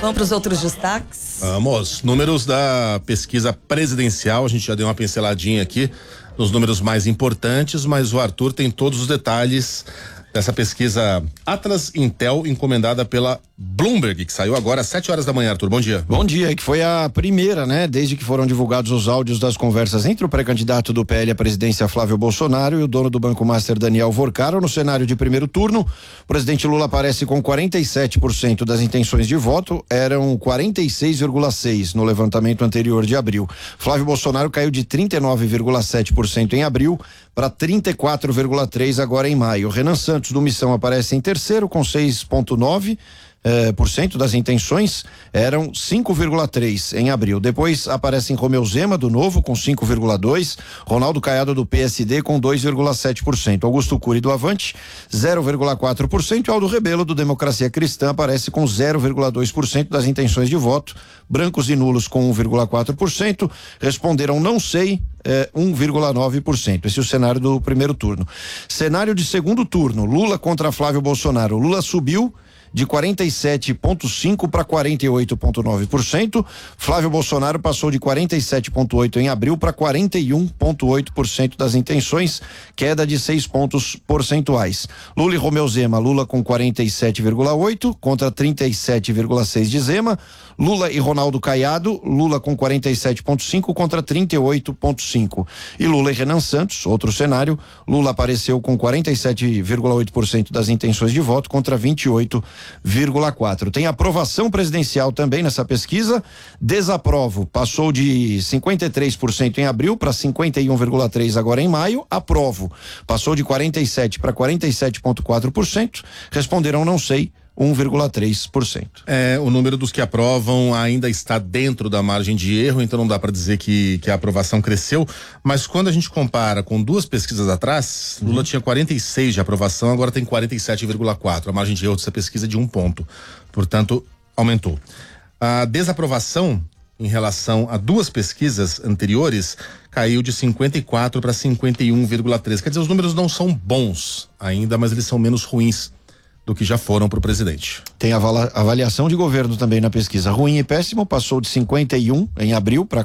Vamos para os outros destaques? Vamos. Números da pesquisa presidencial, a gente já deu uma pinceladinha aqui nos números mais importantes, mas o Arthur tem todos os detalhes dessa pesquisa Atlas Intel, encomendada pela Bloomberg, que saiu agora às 7 horas da manhã. Arthur, bom dia. Bom dia, que foi a primeira, né? Desde que foram divulgados os áudios das conversas entre o pré-candidato do PL à presidência, Flávio Bolsonaro, e o dono do Banco Master, Daniel Vorcaro. No cenário de primeiro turno, o presidente Lula aparece com 47% das intenções de voto, eram 46,6% no levantamento anterior de abril. Flávio Bolsonaro caiu de 39,7% em abril para 34,3% agora em maio. Renan Santos, do Missão, aparece em terceiro com 6,9%. Por cento das intenções, eram 5,3% em abril. Depois aparecem Romeu Zema, do Novo, com 5,2%, Ronaldo Caiado, do PSD, com 2,7%, Augusto Cury, do Avante, 0,4%, e Aldo Rebelo, do Democracia Cristã, aparece com 0,2% das intenções de voto. Brancos e nulos com 1,4%, responderam não sei, 1,9%. Esse é o cenário do primeiro turno. Cenário de segundo turno, Lula contra Flávio Bolsonaro. Lula subiu de 47,5% para 48,9%. Flávio Bolsonaro passou de 47,8% em abril para 41,8% das intenções, queda de 6 pontos percentuais. Lula e Romeu Zema, Lula com 47,8% contra 37,6% de Zema. Lula e Ronaldo Caiado, Lula com 47,5% contra 38,5%. E Lula e Renan Santos, outro cenário, Lula apareceu com 47,8% das intenções de voto contra 28,4%. Tem aprovação presidencial também nessa pesquisa. Desaprovo passou de 53% em abril para 51,3% agora em maio. Aprovo passou de 47% para 47,4%. Responderam não sei, 1,3%. O número dos que aprovam ainda está dentro da margem de erro, então não dá para dizer que a aprovação cresceu, mas quando a gente compara com duas pesquisas atrás, Lula tinha 46% de aprovação, agora tem 47,4%. A margem de erro dessa pesquisa é de 1 ponto. Portanto, aumentou. A desaprovação em relação a duas pesquisas anteriores caiu de 54% para 51,3%. Quer dizer, os números não são bons ainda, mas eles são menos ruins do que já foram para o presidente. Tem avaliação de governo também na pesquisa. Ruim e péssimo passou de 51% em abril para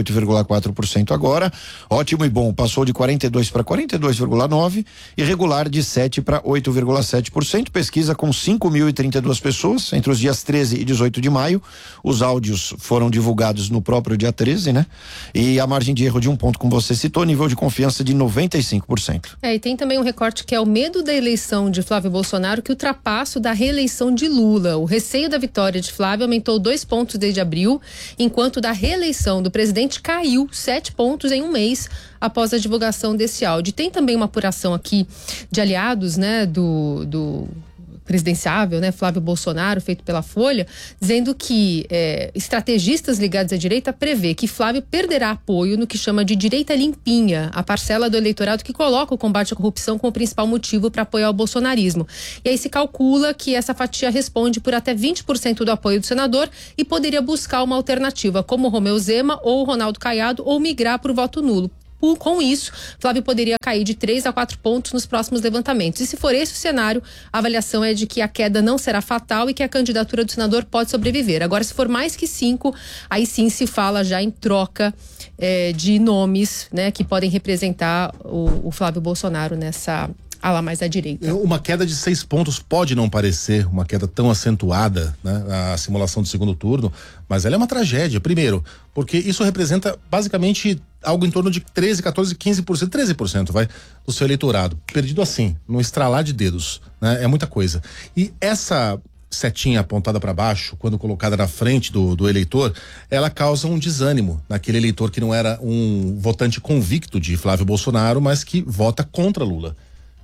48,4% agora. Ótimo e bom passou de 42% para 42,9%. E regular de 7% para 8,7%. Pesquisa com 5.032 pessoas entre os dias 13 e 18 de maio. Os áudios foram divulgados no próprio dia 13, né? E a margem de erro de 1 ponto, como você citou, nível de confiança de 95%. E tem também um recorte que é o medo da eleição de Flávio Bolsonaro, que ultrapasso da reeleição de Lula. O receio da vitória de Flávio aumentou 2 pontos desde abril, enquanto da reeleição do presidente caiu 7 pontos em um mês após a divulgação desse áudio. Tem também uma apuração aqui de aliados, né, do presidenciável, né, Flávio Bolsonaro, feito pela Folha, dizendo que estrategistas ligados à direita prevê que Flávio perderá apoio no que chama de direita limpinha, a parcela do eleitorado que coloca o combate à corrupção como principal motivo para apoiar o bolsonarismo. E aí se calcula que essa fatia responde por até 20% do apoio do senador e poderia buscar uma alternativa, como Romeu Zema ou Ronaldo Caiado, ou migrar para o voto nulo. Com isso, Flávio poderia cair de 3 a 4 pontos nos próximos levantamentos. E se for esse o cenário, a avaliação é de que a queda não será fatal e que a candidatura do senador pode sobreviver. Agora, se for mais que 5, aí sim se fala já em troca de nomes, né, que podem representar o Flávio Bolsonaro nessa ala mais à direita. Uma queda de 6 pontos pode não parecer uma queda tão acentuada, né, a simulação do segundo turno, mas ela é uma tragédia. Primeiro, porque isso representa basicamente algo em torno de 13, 14, 15%, 13% do seu eleitorado. Perdido assim, num estralar de dedos, né? É muita coisa. E essa setinha apontada para baixo, quando colocada na frente do eleitor, ela causa um desânimo naquele eleitor que não era um votante convicto de Flávio Bolsonaro, mas que vota contra Lula.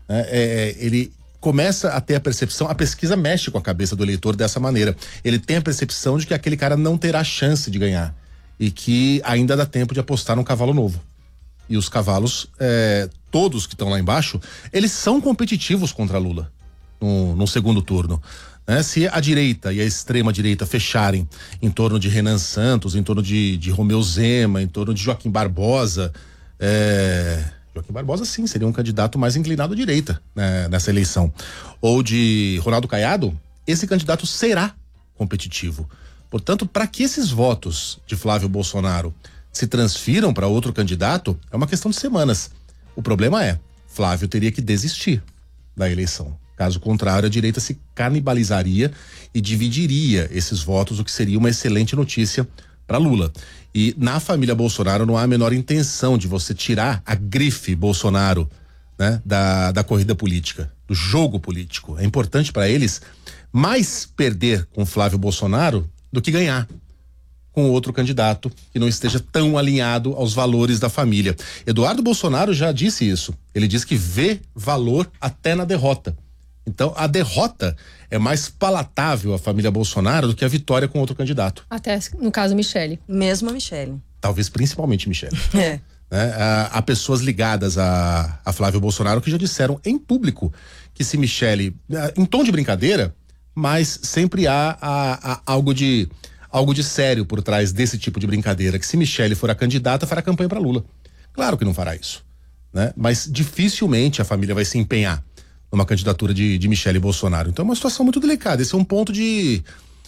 Ele começa a ter a percepção, a pesquisa mexe com a cabeça do eleitor dessa maneira. Ele tem a percepção de que aquele cara não terá chance de ganhar e que ainda dá tempo de apostar num cavalo novo. E os cavalos, todos que estão lá embaixo, eles são competitivos contra Lula no segundo turno. Se a direita e a extrema direita fecharem em torno de Renan Santos, em torno de Romeu Zema, em torno de Joaquim Barbosa, Joaquim Barbosa sim, seria um candidato mais inclinado à direita, né, nessa eleição. Ou de Ronaldo Caiado, esse candidato será competitivo. Portanto, para que esses votos de Flávio Bolsonaro se transfiram para outro candidato, é uma questão de semanas. O problema é, Flávio teria que desistir da eleição. Caso contrário, a direita se canibalizaria e dividiria esses votos, o que seria uma excelente notícia para Lula. E na família Bolsonaro não há a menor intenção de você tirar a grife Bolsonaro, né, da corrida política, do jogo político. É importante para eles mais perder com Flávio Bolsonaro do que ganhar com outro candidato que não esteja tão alinhado aos valores da família. Eduardo Bolsonaro já disse isso. Ele diz que vê valor até na derrota. Então, a derrota é mais palatável à família Bolsonaro do que a vitória com outro candidato. Até, no caso, Michele. Mesmo a Michele. Talvez principalmente Michele. É. Né? Há pessoas ligadas a Flávio Bolsonaro que já disseram em público que se Michele, em tom de brincadeira, mas sempre há algo de sério por trás desse tipo de brincadeira, que se Michele for a candidata, fará campanha para Lula. Claro que não fará isso, né? Mas dificilmente a família vai se empenhar numa candidatura de Michele Bolsonaro. Então é uma situação muito delicada. Esse é um ponto de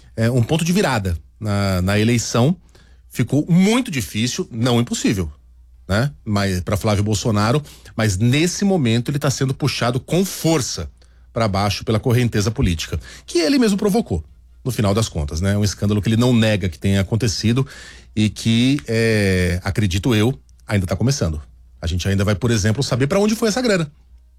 virada na eleição. Ficou muito difícil, não impossível, né? Mas para Flávio Bolsonaro, mas nesse momento ele está sendo puxado com força para baixo pela correnteza política, que ele mesmo provocou, no final das contas, né? Um escândalo que ele não nega que tenha acontecido e que, acredito eu, ainda está começando. A gente ainda vai, por exemplo, saber para onde foi essa grana.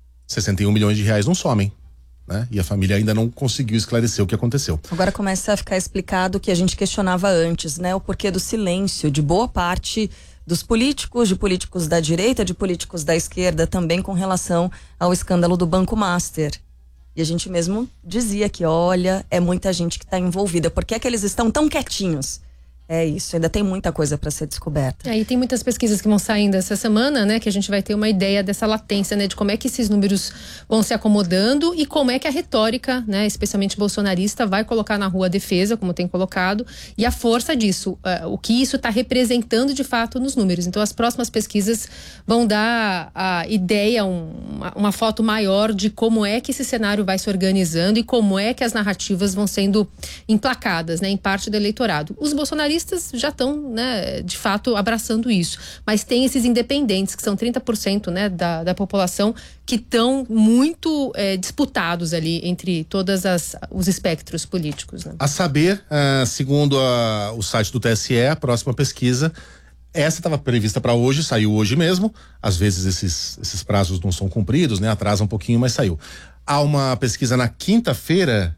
61 milhões de reais não somem, né? E a família ainda não conseguiu esclarecer o que aconteceu. Agora começa a ficar explicado o que a gente questionava antes, né? O porquê do silêncio de boa parte dos políticos, de políticos da direita, de políticos da esquerda, também com relação ao escândalo do Banco Master. E a gente mesmo dizia que, olha, é muita gente que está envolvida. Por que é que eles estão tão quietinhos? É isso, ainda tem muita coisa para ser descoberta. E tem muitas pesquisas que vão saindo essa semana, né? Que a gente vai ter uma ideia dessa latência, né? De como é que esses números vão se acomodando e como é que a retórica, né? Especialmente bolsonarista, vai colocar na rua a defesa, como tem colocado, e a força disso, o que isso está representando de fato nos números. Então as próximas pesquisas vão dar a ideia, uma foto maior de como é que esse cenário vai se organizando e como é que as narrativas vão sendo emplacadas, né? Em parte do eleitorado. Os bolsonaristas já estão, né, de fato, abraçando isso. Mas tem esses independentes, que são 30%, né, da população, que estão muito disputados ali entre todos os espectros políticos. Né? A saber, segundo o site do TSE, a próxima pesquisa, essa estava prevista para hoje, saiu hoje mesmo. Às vezes esses prazos não são cumpridos, né, atrasa um pouquinho, mas saiu. Há uma pesquisa na quinta-feira,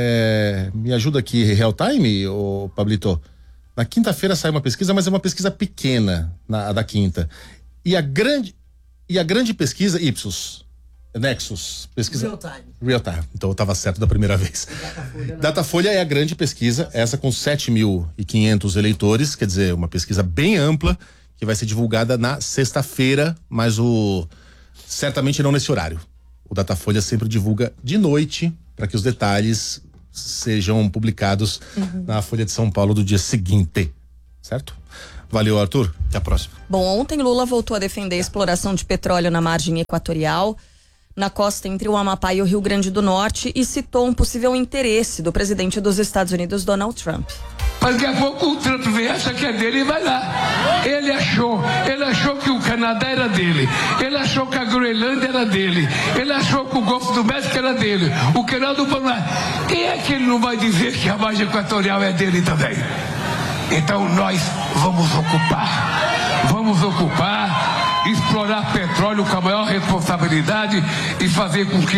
me ajuda aqui, real time, ô Pablito? Na quinta-feira sai uma pesquisa, mas é uma pesquisa pequena, a da quinta. E a grande pesquisa, Ipsos, Nexus, pesquisa... Real time. Então eu estava certo da primeira vez. Datafolha é a grande pesquisa, essa com 7.500 eleitores, quer dizer, uma pesquisa bem ampla, que vai ser divulgada na sexta-feira, mas certamente não nesse horário. O Datafolha sempre divulga de noite, para que os detalhes sejam publicados na Folha de São Paulo do dia seguinte, certo? Valeu, Arthur, até a próxima. Bom, ontem Lula voltou a defender a exploração de petróleo na margem equatorial, na costa entre o Amapá e o Rio Grande do Norte, e citou um possível interesse do presidente dos Estados Unidos, Donald Trump. Daqui a pouco o Trump vem, acha que é dele e vai lá. Ele achou que o Canadá era dele. Ele achou que a Groenlândia era dele. Ele achou que o Golfo do México era dele. O canal do Panamá. Quem é que ele não vai dizer que a margem equatorial é dele também? Então nós vamos ocupar, explorar petróleo com a maior responsabilidade e fazer com que